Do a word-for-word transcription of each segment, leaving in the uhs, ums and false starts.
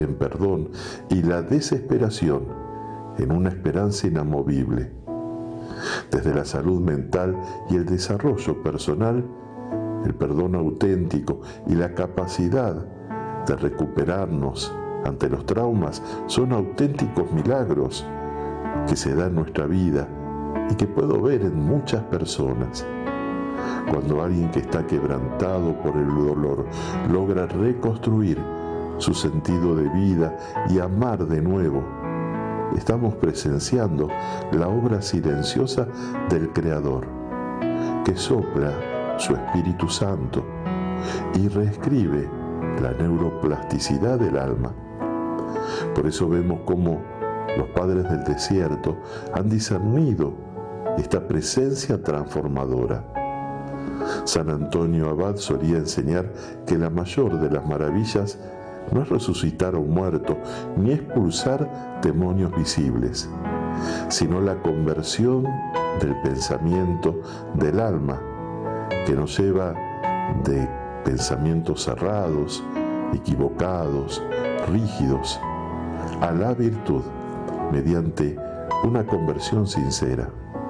en perdón y la desesperación en una esperanza inamovible. Desde la salud mental y el desarrollo personal, el perdón auténtico y la capacidad de recuperarnos ante los traumas son auténticos milagros que se dan en nuestra vida y que puedo ver en muchas personas. Cuando alguien que está quebrantado por el dolor logra reconstruir su sentido de vida y amar de nuevo, estamos presenciando la obra silenciosa del Creador, que sopla su Espíritu Santo y reescribe la neuroplasticidad del alma. Por eso vemos cómo los padres del desierto han discernido esta presencia transformadora. San Antonio Abad solía enseñar que la mayor de las maravillas no es resucitar a un muerto ni expulsar demonios visibles, sino la conversión del pensamiento del alma, que nos lleva de pensamientos cerrados, equivocados, rígidos, a la virtud mediante una conversión sincera.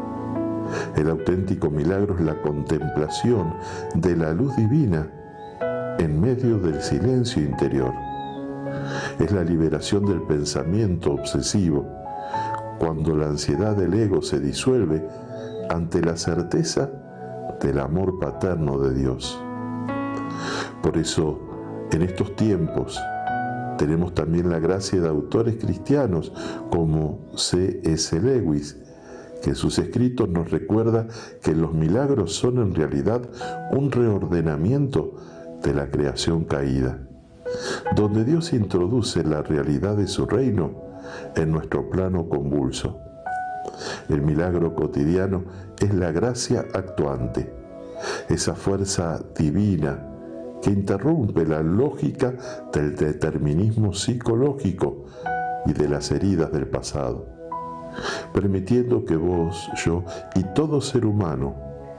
El auténtico milagro es la contemplación de la luz divina en medio del silencio interior. Es la liberación del pensamiento obsesivo, cuando la ansiedad del ego se disuelve ante la certeza del amor paterno de Dios. Por eso, en estos tiempos, tenemos también la gracia de autores cristianos como C S Lewis, que en sus escritos nos recuerda que los milagros son en realidad un reordenamiento de la creación caída, donde Dios introduce la realidad de su reino en nuestro plano convulso. El milagro cotidiano es la gracia actuante, esa fuerza divina que interrumpe la lógica del determinismo psicológico y de las heridas del pasado, permitiendo que vos, yo y todo ser humano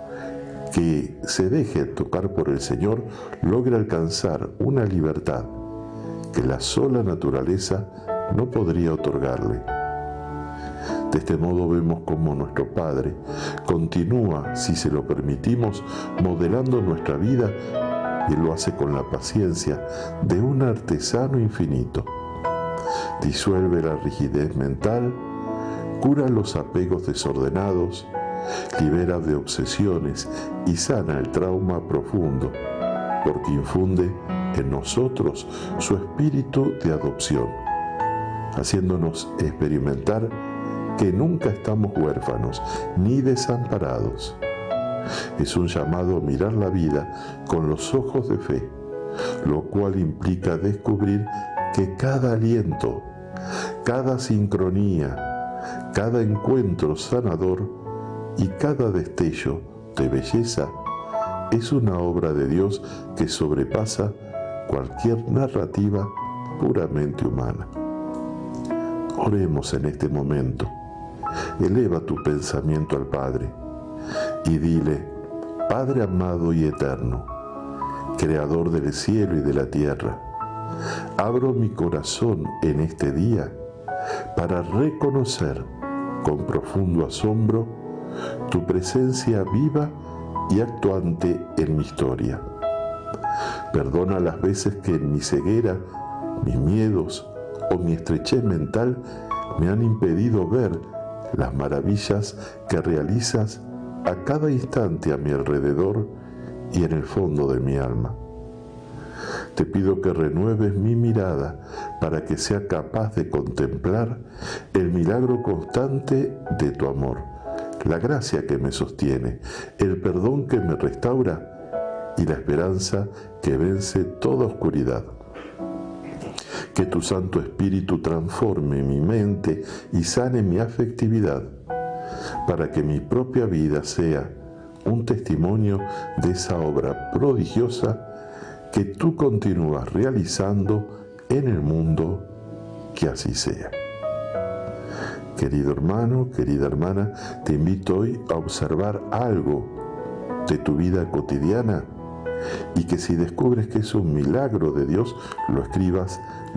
que se deje tocar por el Señor logre alcanzar una libertad que la sola naturaleza no podría otorgarle. De este modo vemos cómo nuestro Padre continúa, si se lo permitimos, modelando nuestra vida, y lo hace con la paciencia de un artesano infinito. Disuelve la rigidez mental, cura los apegos desordenados, libera de obsesiones y sana el trauma profundo, porque infunde en nosotros su espíritu de adopción, haciéndonos experimentar que nunca estamos huérfanos ni desamparados. Es un llamado a mirar la vida con los ojos de fe, lo cual implica descubrir que cada aliento, cada sincronía, cada encuentro sanador y cada destello de belleza es una obra de Dios que sobrepasa cualquier narrativa puramente humana. Oremos en este momento. Eleva tu pensamiento al Padre y dile: Padre amado y eterno, Creador del cielo y de la tierra, abro mi corazón en este día para reconocer con profundo asombro tu presencia viva y actuante en mi historia. Perdona las veces que en mi ceguera, mis miedos o mi estrechez mental me han impedido ver las maravillas que realizas a cada instante a mi alrededor y en el fondo de mi alma. Te pido que renueves mi mirada para que sea capaz de contemplar el milagro constante de tu amor, la gracia que me sostiene, el perdón que me restaura y la esperanza que vence toda oscuridad. Que tu Santo Espíritu transforme mi mente y sane mi afectividad, para que mi propia vida sea un testimonio de esa obra prodigiosa que tú continúas realizando en el mundo. Que así sea. Querido hermano, querida hermana, te invito hoy a observar algo de tu vida cotidiana y que si descubres que es un milagro de Dios, lo escribas